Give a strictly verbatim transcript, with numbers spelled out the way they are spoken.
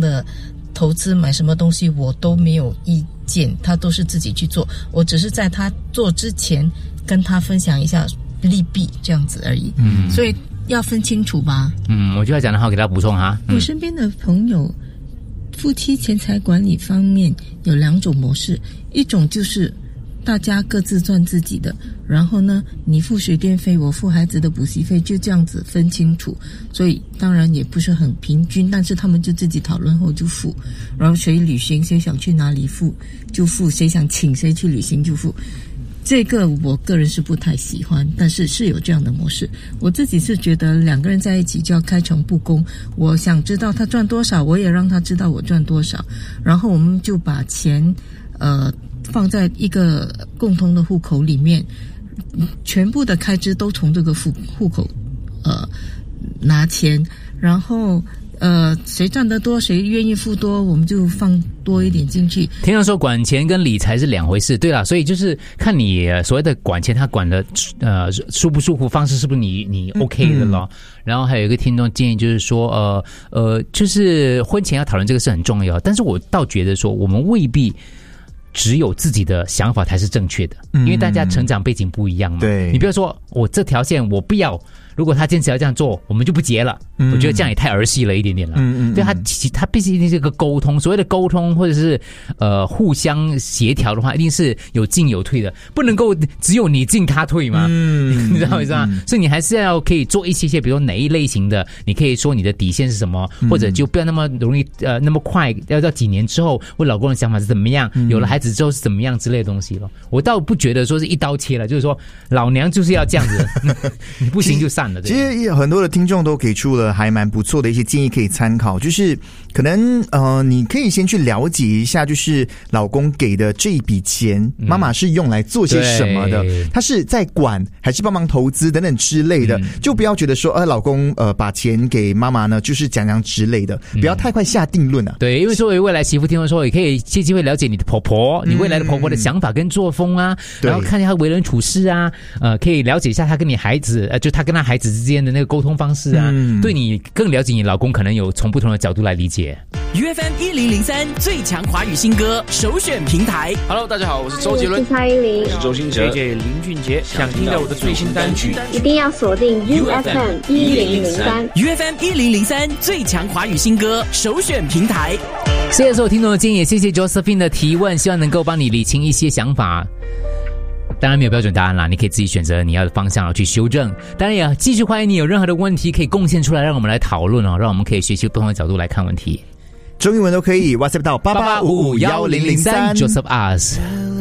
的投资买什么东西我都没有意见，他都是自己去做，我只是在他做之前跟他分享一下利弊这样子而已。嗯，所以要分清楚吧。 嗯，我就要讲的话给他补充哈。 嗯、我身边的朋友夫妻钱财管理方面有两种模式，一种就是大家各自赚自己的，然后呢你付水电费我付孩子的补习费，就这样子分清楚，所以当然也不是很平均，但是他们就自己讨论后就付，然后谁旅行谁想去哪里付就付，谁想请谁去旅行就付。这个我个人是不太喜欢，但是是有这样的模式。我自己是觉得两个人在一起就要开诚布公，我想知道他赚多少，我也让他知道我赚多少，然后我们就把钱呃放在一个共同的户口里面，全部的开支都从这个户户口呃拿钱，然后呃谁赚得多谁愿意付多，我们就放多一点进去。 听到说管钱跟理财是两回事，对啦，所以就是看你所谓的管钱，他管的呃舒不舒服，方式是不是你你 OK 的咯。嗯、然后还有一个听众建议就是说，呃呃，就是婚前要讨论这个是很重要，但是我倒觉得说，我们未必只有自己的想法才是正确的，因为大家成长背景不一样嘛。 对， 你不要说我这条线我不要，如果他坚持要这样做，我们就不结了。嗯、我觉得这样也太儿戏了一点点了。嗯嗯，对他，他必须一定是一个沟通，所谓的沟通或者是呃互相协调的话，一定是有进有退的，不能够只有你进他退嘛。嗯，你知道为什么？嗯、所以你还是要可以做一些些，比如哪一类型的，你可以说你的底线是什么，或者就不要那么容易呃那么快，要到几年之后，我老公的想法是怎么样，嗯、有了孩子之后是怎么样之类的东西了。我倒不觉得说是一刀切了，就是说老娘就是要这样子，你不行就散了。 其实很多的听众都给出了还蛮不错的一些建议可以参考，就是可能呃，你可以先去了解一下，就是老公给的这一笔钱，嗯、妈妈是用来做些什么的，他是在管还是帮忙投资等等之类的，嗯、就不要觉得说呃，老公呃把钱给妈妈呢，就是讲讲之类的，不要太快下定论啊。 对，因为作为未来媳妇，听说也可以借机会了解你的婆婆，你未来的婆婆的想法跟作风啊，嗯、然后看一下她为人处事啊，呃，可以了解一下她跟你孩子，呃，就她跟她孩子之间的那个沟通方式啊，嗯、对你更了解你老公，可能有从不同的角度来理解。 U F M 一零零三最强华语新歌首选平台。 Hello， 大家好，我是周杰伦， 我是蔡依林， 我是周兴哲 ，J J 林俊杰。想听到我的最新单曲， 一定要锁定 U F M 一零零三 U F M 一零零三最强华语新歌首选平台。 谢谢所有听众的建议，也谢谢 Josephine 的提问，希望能够帮你理清一些想法。当然没有标准答案啦，你可以自己选择你要的方向去修正。当然也继续欢迎你有任何的问题可以贡献出来，让我们来讨论哦，让我们可以学习不同的角度来看问题。 中英文都可以 WhatsApp 到八八五五一零零三 Joseph Us。